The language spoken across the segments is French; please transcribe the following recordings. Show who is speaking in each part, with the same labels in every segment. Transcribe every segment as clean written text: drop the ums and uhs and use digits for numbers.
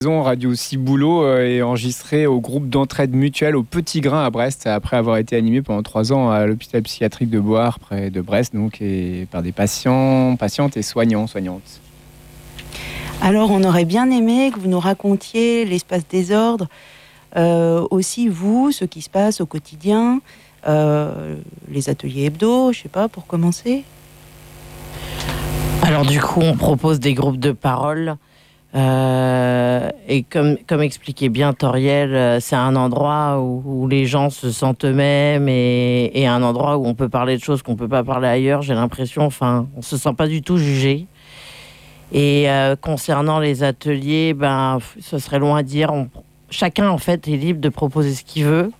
Speaker 1: Radio Ciboulot est enregistré au groupe d'entraide mutuelle au Petit Grain à Brest, après avoir été animé pendant 3 ans à l'hôpital psychiatrique de Boire, près de Brest, donc, et par des patientes et soignantes.
Speaker 2: Alors, on aurait bien aimé que vous nous racontiez l'espace désordre, aussi vous, ce qui se passe au quotidien, les ateliers hebdo, je sais pas, pour commencer.
Speaker 3: Alors du coup, on propose des groupes de parole. Et comme expliquait bien Toriel, c'est un endroit où les gens se sentent eux-mêmes et un endroit où on peut parler de choses qu'on peut pas parler ailleurs. J'ai l'impression, on se sent pas du tout jugé. Et concernant les ateliers, ce serait loin à dire. Chacun en fait est libre de proposer ce qu'il veut.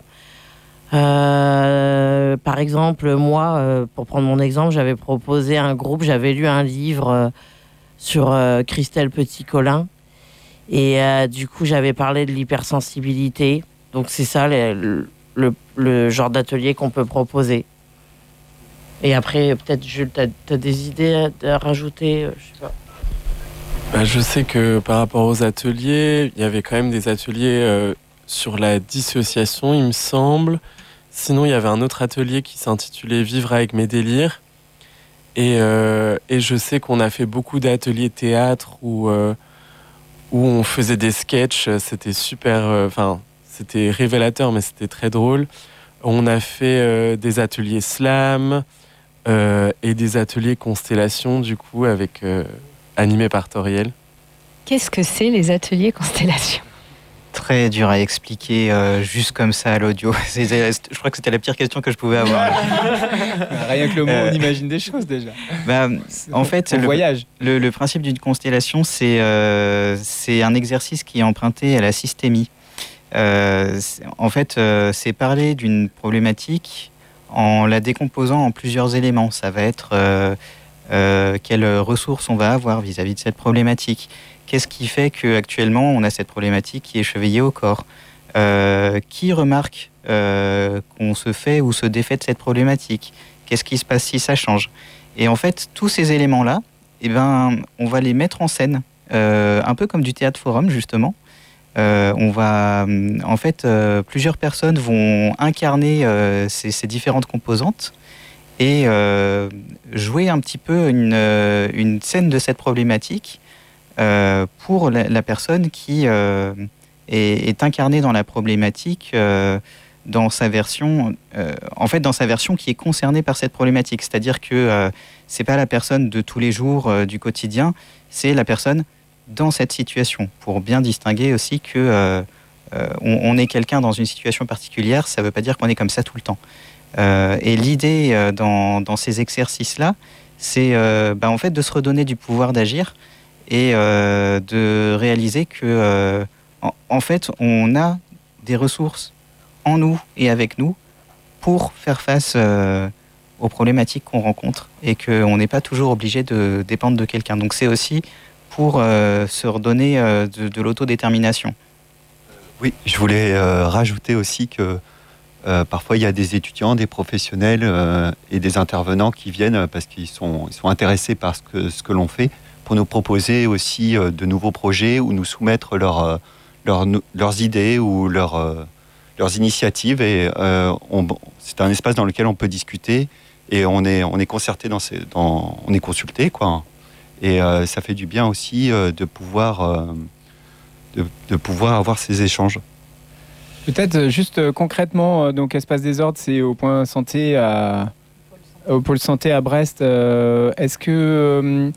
Speaker 3: Par exemple, moi, pour prendre mon exemple, j'avais proposé un groupe, j'avais lu un livre sur Christelle Petit-Colin. Et du coup, j'avais parlé de l'hypersensibilité. Donc, c'est ça le genre d'atelier qu'on peut proposer. Et après, peut-être, Jules, t'as des idées à rajouter, je sais pas.
Speaker 4: Je sais que par rapport aux ateliers, il y avait quand même des ateliers sur la dissociation, il me semble. Sinon, il y avait un autre atelier qui s'intitulait « Vivre avec mes délires ». Et je sais qu'on a fait beaucoup d'ateliers théâtre où on faisait des sketchs. C'était super, c'était révélateur, mais c'était très drôle. On a fait des ateliers slam et des ateliers constellation, du coup, animés par Toriel.
Speaker 5: Qu'est-ce que c'est les ateliers constellation ?
Speaker 6: Très dur à expliquer juste comme ça à l'audio. Je crois que c'était la pire question que je pouvais avoir.
Speaker 1: Rien que le mot, on imagine des choses déjà.
Speaker 6: En fait, le principe d'une constellation, c'est un exercice qui est emprunté à la systémie. En fait, c'est parler d'une problématique en la décomposant en plusieurs éléments. Ça va être quelles ressources on va avoir vis-à-vis de cette problématique. Qu'est-ce qui fait qu'actuellement, on a cette problématique qui est chevillée au corps ? Qui remarque qu'on se fait ou se défait de cette problématique ? Qu'est-ce qui se passe si ça change ? Et en fait, tous ces éléments-là, on va les mettre en scène, un peu comme du théâtre forum, justement. Plusieurs personnes vont incarner ces différentes composantes et jouer un petit peu une scène de cette problématique pour la personne qui est incarnée dans la problématique dans sa version qui est concernée par cette problématique. C'est-à-dire que c'est pas la personne de tous les jours du quotidien, c'est la personne dans cette situation, pour bien distinguer aussi que on est quelqu'un dans une situation particulière, ça veut pas dire qu'on est comme ça tout le temps. Et l'idée dans ces exercices-là, c'est en fait de se redonner du pouvoir d'agir et de réaliser que en fait on a des ressources en nous et avec nous pour faire face aux problématiques qu'on rencontre et qu'on n'est pas toujours obligé de dépendre de quelqu'un. Donc c'est aussi pour se redonner de l'autodétermination.
Speaker 7: Oui, je voulais rajouter aussi que parfois il y a des étudiants, des professionnels et des intervenants qui viennent parce qu'ils sont intéressés par ce que l'on fait, pour nous proposer aussi de nouveaux projets ou nous soumettre leurs idées ou leurs initiatives. Et c'est un espace dans lequel on peut discuter et on est concerté, on est consulté, quoi. Et ça fait du bien aussi de pouvoir avoir ces échanges.
Speaker 1: Peut-être juste concrètement, donc Espace Désordre, c'est au point santé au pôle santé à Brest. Est-ce que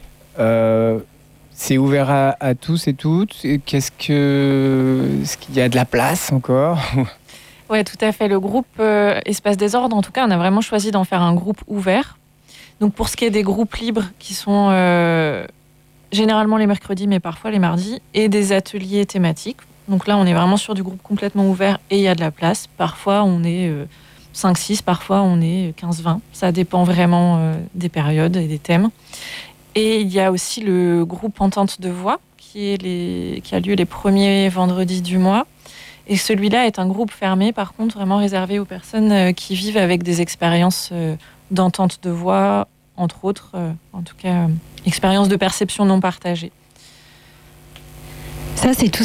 Speaker 1: c'est ouvert à tous et toutes ? Est-ce qu'il y a de la place encore ?
Speaker 8: Oui, tout à fait. Le groupe Espace Désordre, en tout cas, on a vraiment choisi d'en faire un groupe ouvert. Donc pour ce qui est des groupes libres qui sont généralement les mercredis, mais parfois les mardis, et des ateliers thématiques. Donc là, on est vraiment sur du groupe complètement ouvert et il y a de la place. Parfois, on est 5-6, parfois, on est 15-20. Ça dépend vraiment des périodes et des thèmes. Et il y a aussi le groupe Entente de Voix qui a lieu les premiers vendredis du mois. Et celui-là est un groupe fermé, par contre, vraiment réservé aux personnes qui vivent avec des expériences d'entente de voix, entre autres, en tout cas, expériences de perception non partagée.
Speaker 5: Ça, c'est tout